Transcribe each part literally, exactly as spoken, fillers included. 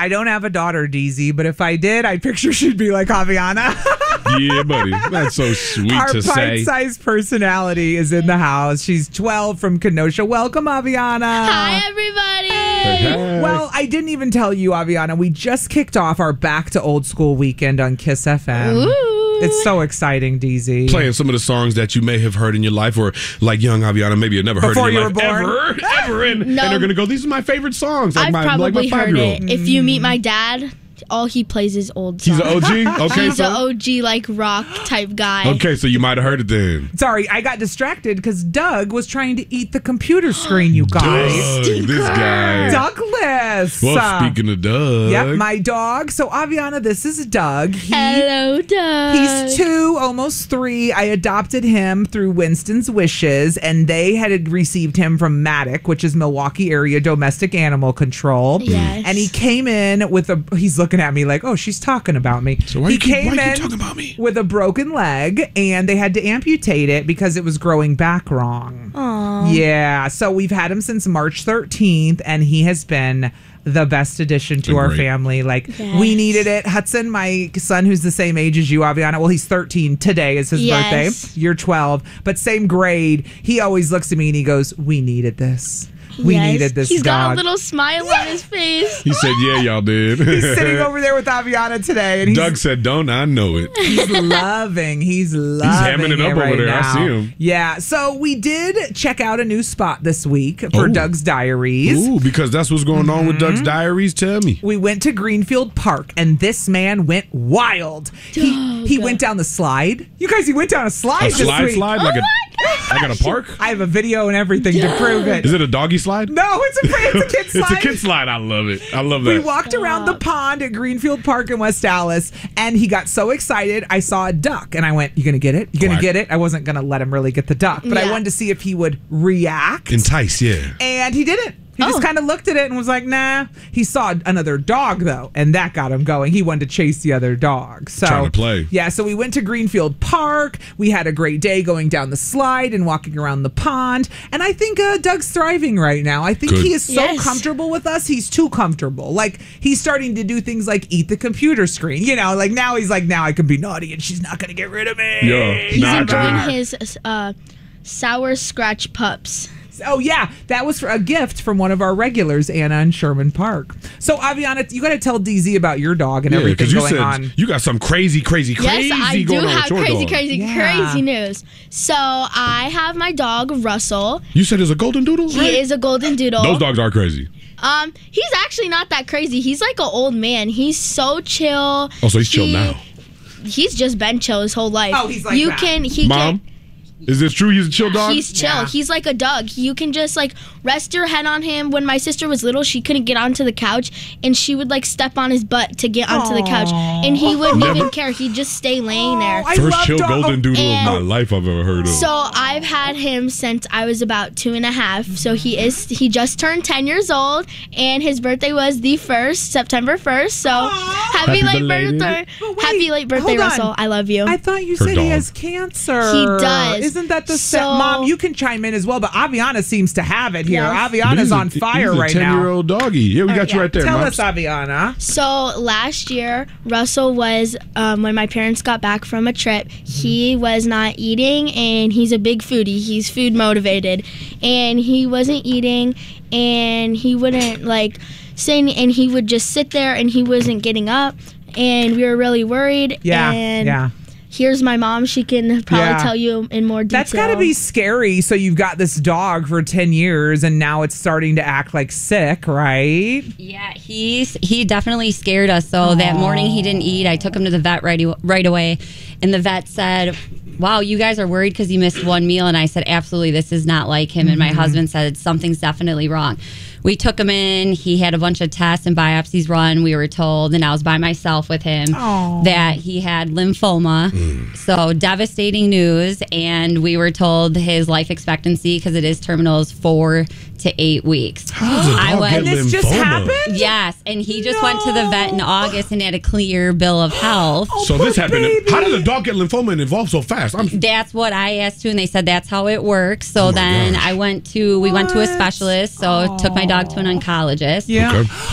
I don't have a daughter, D Z, but if I did, I picture she'd be like Aviana. Yeah, buddy. That's so sweet Our to say. Our bite-sized personality is in the house. She's twelve from Kenosha. Welcome, Aviana. Hi, everybody. Hey, hey. Well, I didn't even tell you, Aviana. We just kicked off our Back to Old School weekend on Kiss F M. Ooh. It's so exciting, D Z. Playing some of the songs that you may have heard in your life, or like young Aviana, maybe you never heard Before in your you life were born? ever, ever. And, No. and they're going to go, these are my favorite songs. Like I've my, probably like my heard five-year-old. it. If you meet my dad, all he plays is old songs. He's an O G? Okay, He's so. an O G, like, rock type guy. Okay, so you might have heard it then. Sorry, I got distracted because Doug was trying to eat the computer screen, you guys. Doug, this guy. Douglas. Well, Uh, speaking of Doug. Yep, my dog. So, Aviana, this is Doug. He, Hello, Doug. He's two, almost three. I adopted him through Winston's Wishes, and they had received him from Matic, which is Milwaukee area domestic animal control. Yes. And he came in with a, he's looking at me like, oh, she's talking about me. So why he you keep, came why you in keep talking about me? with a broken leg, and they had to amputate it because it was growing back wrong. Aww. Yeah, so we've had him since March thirteenth, and he has been the best addition to Been our great. family. Like, Yes. we needed it. Hudson, my son, who's the same age as you, Aviana, well, he's thirteen. Today is his Yes. birthday. You're twelve, but same grade. He always looks at me and he goes, we needed this. We Yes. needed this He's dog. got a little smile on his face. He said, yeah, y'all did. He's sitting over there with Aviana today, and he's Doug said, don't I know it. He's loving. He's loving. hamming it up over right there. I now. see him. Yeah. So we did check out a new spot this week for Oh. Doug's Diaries. Ooh, because that's what's going on with Doug's Diaries. Tell me. We went to Greenfield Park, and this man went wild. He he went down the slide. You guys, he went down a slide A this slide week. slide? Like, Oh a, like at a park? I have a video and everything to prove it. Is it a doggy slide? No, it's a it's a kid slide. It's a kid slide. I love it. I love that. We walked around the pond at Greenfield Park in West Dallas, and he got so excited. I saw a duck, and I went, "You gonna get it? You gonna Quack. get it?" I wasn't gonna let him really get the duck, but I Yeah. wanted to see if he would react. Entice, yeah. And he didn't. He Oh. just kind of looked at it and was like, nah. He saw another dog, though, and that got him going. He wanted to chase the other dog. So, Trying to play. Yeah, so we went to Greenfield Park. We had a great day going down the slide and walking around the pond. And I think uh, Doug's thriving right now. I think Good. he is so Yes. comfortable with us. He's too comfortable. Like, he's starting to do things like eat the computer screen. You know, like now he's like, now I can be naughty and she's not going to get rid of me. Yeah. He's Nah, I enjoying got his uh, sour scratch pups. Oh, yeah. That was for a gift from one of our regulars, Anna in Sherman Park. So, Aviana, you got to tell D Z about your dog and Yeah, everything because you going said on. you got some crazy, crazy, crazy Yes, I do going on have with your crazy, dog. crazy, Yeah. crazy news. So I have my dog Russell. You said it's a golden doodle? He right? is a golden doodle. Those dogs are crazy. Um, he's actually not that crazy. He's like an old man. He's so chill. Oh, so he's chill He- now. He's just been chill his whole life. Oh, he's like you that. can he Mom, can is this true? He's a chill dog? He's chill. Yeah. He's like a Doug. You can just like rest your head on him. When my sister was little, she couldn't get onto the couch, and she would like step on his butt to get onto the couch, and he wouldn't Never- even care. He'd just stay laying there. I First love chill dog- golden doodle of my And- life I've ever heard of. So I've had him since I was about two and a half. So he is he just turned ten years old, and his birthday was the first September first. So happy, Happy late belated. birthday, But wait, happy late birthday, hold on. Russell. I love you. I thought you Her said dog. he has cancer. He does. Isn't that the So- set? Mom, you can chime in as well, but Aviana seems to have it here. Yes. But Aviana's he's a- on fire he's a right now. ten-year-old doggy. Yeah, we got you yeah. right there, Tell Moms. us, Aviana. So last year, Russell was, um, when my parents got back from a trip, he was not eating, and he's a big foodie. He's food motivated, and he wasn't eating, and he wouldn't like say, any- and he would just sit there, and he wasn't getting up, and we were really worried. Yeah, and yeah. Here's my mom. She can probably Yeah. tell you in more detail. That's got to be scary. So you've got this dog for ten years, and now it's starting to act like sick, right? Yeah, he's he definitely scared us. So that morning he didn't eat. I took him to the vet right right away, and the vet said, "Wow, you guys are worried because he missed one meal." And I said, "Absolutely, this is not like him." And my husband said, "Something's definitely wrong." We took him in. He had a bunch of tests and biopsies run. We were told, and I was by myself with him, Aw. that he had lymphoma. So devastating news. And we were told his life expectancy, because it is terminal, is four to eight weeks. How does a I dog went- get And this just lymphoma? happened? Yes, and he just went to the vet in August and had a clear bill of health. Oh, So poor this happened. baby. How does a dog get lymphoma and evolve so fast? I'm That's what I asked too, and they said that's how it works. So Oh my then gosh. I went to we went to a What? specialist. So took my dog to an oncologist. Yeah. Okay. Had Oh.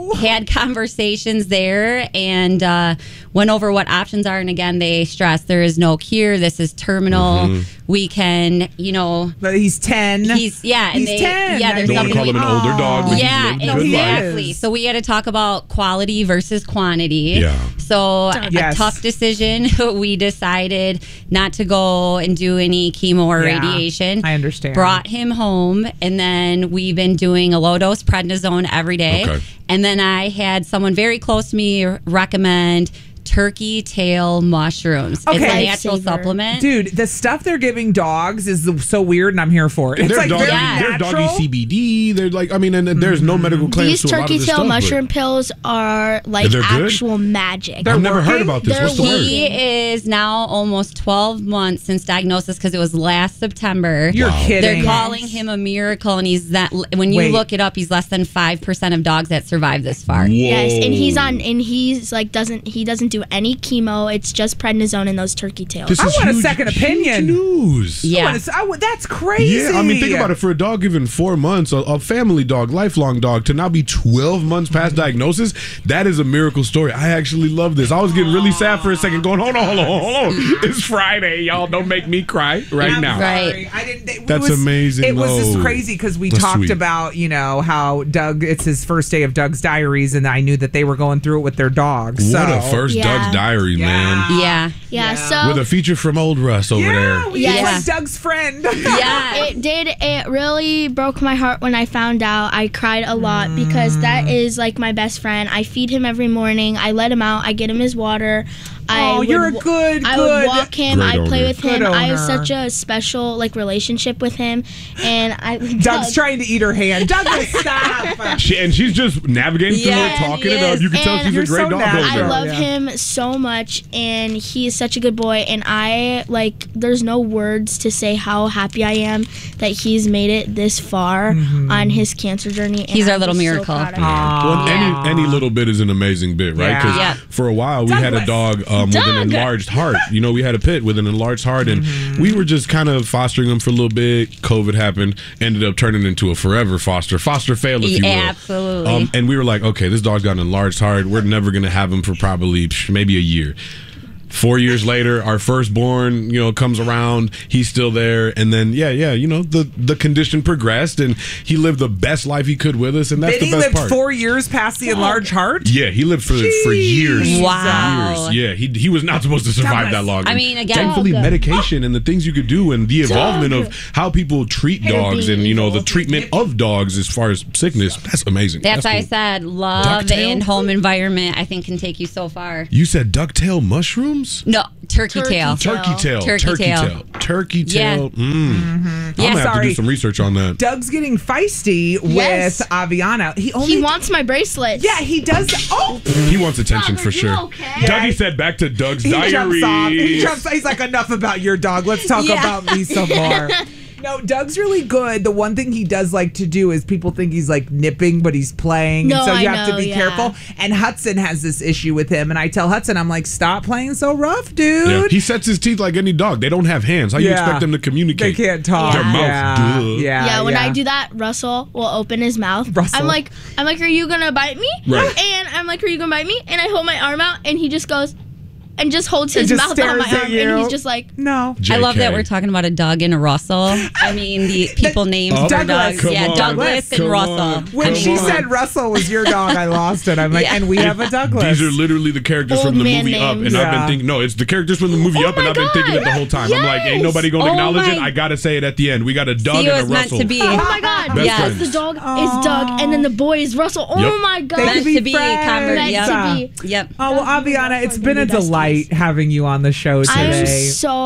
No. had conversations there and uh, went over what options are. And again, they stress there is no cure. This is terminal. Mm-hmm. We can, you know, But he's ten. he's yeah, and He's they, ten. yeah, there's Don't want to something call him an older dog. but he's yeah, lived a No, good he life. exactly. is. So we had to talk about quality versus quantity. Yeah. So Yes. a tough decision. We decided not to go and do any chemo or Yeah, radiation. I understand. Brought him home, and then we've been doing a low dose prednisone every day. Okay. And then I had someone very close to me recommend turkey tail mushrooms. Okay. It's a natural Lifesaver. supplement. Dude, the stuff they're giving dogs is so weird, and I'm here for it. It's They're, like doggy, very Yeah. they're natural. doggy C B D. They're like, I mean, and, and there's no medical claims These to a lot of turkey this tail stuff, but mushroom pills are like They're good? actual magic. They're I've never heard working? about this. They're What's the word? He is now almost twelve months since diagnosis because it was last September. You're Wow. kidding. They're calling him a miracle, and he's that. When you Wait. look it up, he's less than five percent of dogs that survive this far. Whoa. Yes, and he's on, and he's like doesn't he doesn't do any chemo. It's just prednisone and those turkey tails. This I is want a huge- second huge opinion. news. I Yeah. wanna s- I would- that's crazy. Yeah, I mean, think about it. For a dog, even four months, a, a family dog, lifelong dog, to now be twelve months past diagnosis, that is a miracle story. I actually love this. I was getting really sad for a second, going, hold on, hold on, hold on. It's Friday, y'all. Don't make me cry right I'm now. Right. sorry. I didn't. It That's was, amazing, It was just though. crazy because we That's talked sweet. about, you know, how Doug. It's his first day of Doug's Diaries, and I knew that they were going through it with their dogs. What so. a first Yeah. Doug's Diary, Yeah. man. Yeah. yeah, Yeah. so With a feature from old Russ over Yeah, there. we Yes. like Doug's friend. Yeah. it did. It really broke my heart when I found out. I cried a lot because that is like my best friend. I feed him every morning. I let him out. I get him his water. I Oh, would you're a wa- good, I good- would walk him. Great I play owner. with him. Good I have owner. such a special like relationship with him, and I. Doug's Doug- trying to eat her hand. Douglas, stop. She, and she's just navigating through Yeah, it, talking he it up. is. You can tell And she's a you're great so dog natural. I owner. love Yeah. him so much, and he is such a good boy. And I like, there's no words to say how happy I am that he's made it this far on his cancer journey. And He's our I'm little just so miracle. proud of him. Well, Yeah. any any little bit is an amazing bit, right? Yeah. Because Yeah. for a while we had a Douglas. dog um, with an Doug. enlarged heart. You know, we had a pit with an enlarged heart, and Mm-hmm. we were just kind of fostering him for a little bit. COVID happened, ended up turning into a forever foster, foster fail, if you will. Absolutely. Um, and we were like, okay, this dog's got an enlarged heart. We're never gonna have him for probably psh, maybe a year. Four years later, our firstborn, you know, comes around. He's still there, and then yeah, yeah, you know, the the condition progressed, and he lived the best life he could with us, and that's Benny the best lived part. four years past the enlarged heart. Yeah, he lived for for years. Wow. Years. Yeah, he he was not supposed to survive that long. I mean, again- thankfully, Dog. medication and the things you could do, and the involvement Dog. of how people treat They're dogs, being and you know the evil. treatment of dogs as far as sickness. That's amazing. That's why I cool. said love Ducktail? and home environment, I think, can take you so far. You said ducktail mushrooms. No, turkey, Turkey tail. tail. Turkey tail, Turkey turkey tail. tail, turkey Yeah. tail. Mm. I'm gonna have to Sorry. do some research on that. Doug's getting feisty Yes. with Aviana. He only He wants my bracelets. Yeah, he does. Oh, He wants attention Dog, for are you sure. okay? Dougie said back to Doug's he diary. jumps off. He jumps. He's like, enough about your dog. Let's talk Yeah. about me some more. No, Doug's really good. The one thing he does like to do is people think he's like nipping, but he's playing. No, and so you I have to know, be yeah. careful. And Hudson has this issue with him. And I tell Hudson, I'm like, stop playing so rough, dude. Yeah, he sets his teeth like any dog. They don't have hands. How you Yeah. expect them to They communicate? can't talk. Their mouth. Yeah. Duh. Yeah. Yeah, when I yeah. do that, Russell will open his mouth. Russell. I'm like, I'm like, are you gonna bite me? Right. And I'm like, are you gonna bite me? And I hold my arm out, and he just goes, and just holds And his just mouth on my stares at arm, you. and he's just like, No. I love that J K. we're talking about a Doug and a Russell. I mean, the people named Oh, their Douglas. dogs. Come Yeah, on. Douglas and Come Russell. on. When Come she on. said Russell was your dog, I lost it. I'm like, Yeah. and we have a Douglas. These are literally the characters Old from the man movie Up, and names. I've Yeah. been thinking, no, it's the characters from the movie Oh Up, and my I've been thinking it the God. whole time. I'm like, ain't nobody gonna Oh acknowledge it. my- I gotta say it at the end. We got a Doug See, it and a was meant Russell. to be. oh my god, Best yes, friends. the dog is Doug, and then the boy is Russell. Oh Yep. my god, They Meant could be to be. friends. Conver- Meant yep. to be. Yep. Oh, well, Aviana, it's been a delight having you on the show I'm today.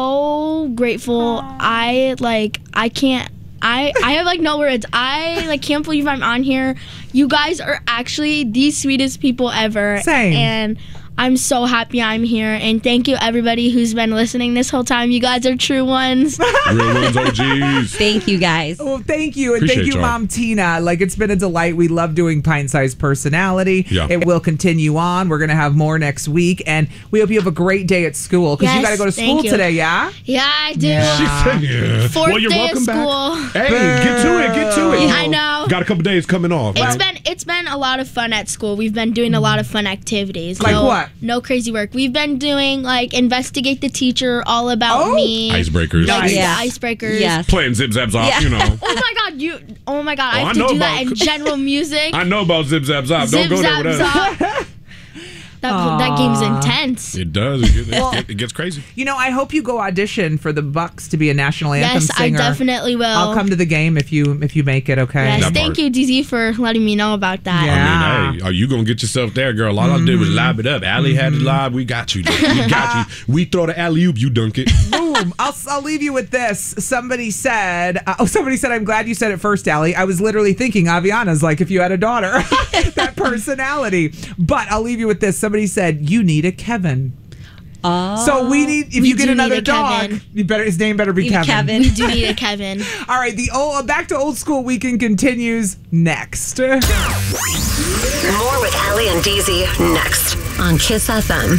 so grateful. I like I can't I I have like no words. I like can't believe I'm on here. You guys are actually the sweetest people ever. Same. And I'm so happy I'm here, and thank you everybody who's been listening this whole time. You guys are true ones. Real ones, O Gs. Thank you, guys. Well, thank you. And Appreciate thank you, y'all. Mom Tina. Like, it's been a delight. We love doing Pint-Sized Personality. Yeah. It will continue on. We're going to have more next week. And we hope you have a great day at school because you Yes, got to go to thank school you. today, yeah? Yeah, I do. Yeah. Fourth well, you're day welcome of back. school. Hey, get to it. Get to it. I know. Got a couple days coming off. It's right? been it's been a lot of fun at school. We've been doing a lot of fun activities. Like no, what? No crazy work. We've been doing like investigate the teacher, all about Oh. me, Icebreakers. like Nice. the Yeah. icebreakers. Yes. Playing zip zaps off, Yeah. you know. Oh my god, you! Oh my god, I Oh, have I to know do that about- in general music. I know about zip zaps off. Zip Don't go there with zap us. zop. That that game's intense. It does. It gets, it, it gets crazy. You know, I hope you go audition for the Bucks to be a national anthem Yes, I singer. definitely will. I'll come to the game if you if you make it, okay? Yes, That thank part. you, D Z, for letting me know about that. Yeah. I mean, hey, are you gonna get yourself there, girl? All I did was lob it up. Allie had it lob. We got you. We got you. We throw the alley oop. You dunk it. Boom. I'll, I'll leave you with this. Somebody said, uh, oh, somebody said, I'm glad you said it first, Allie. I was literally thinking Aviana's like if you had a daughter, that personality. But I'll leave you with this. Somebody said, you need a Kevin. Oh. So we need, if We you get do another need a dog, Kevin. you better, his name better be Even Kevin. We do need a Kevin. All right. The old, back to old school weekend continues next. More with Allie and D Z next on Kiss F M.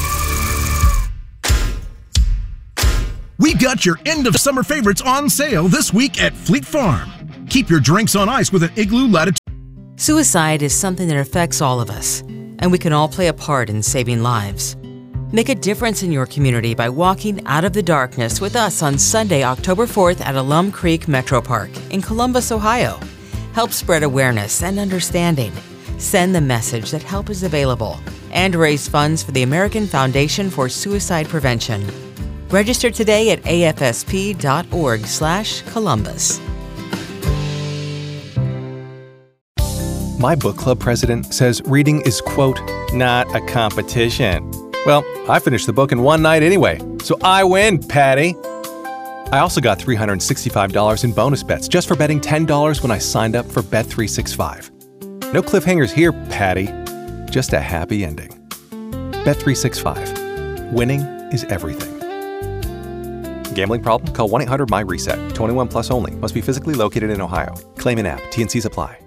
We've got your end of summer favorites on sale this week at Fleet Farm. Keep your drinks on ice with an Igloo Latitude. Suicide is something that affects all of us, and we can all play a part in saving lives. Make a difference in your community by walking out of the darkness with us on Sunday, October fourth at Alum Creek Metro Park in Columbus, Ohio. Help spread awareness and understanding. Send the message that help is available and raise funds for the American Foundation for Suicide Prevention. Register today at A F S P dot org slash Columbus. My book club president says reading is, quote, not a competition. Well, I finished the book in one night anyway, so I win, Patty. I also got three hundred sixty-five dollars in bonus bets just for betting ten dollars when I signed up for Bet three sixty-five. No cliffhangers here, Patty. Just a happy ending. Bet three sixty-five. Winning is everything. Gambling problem? Call one eight hundred my reset. twenty-one plus only. Must be physically located in Ohio. Claim in app. T and Cs apply.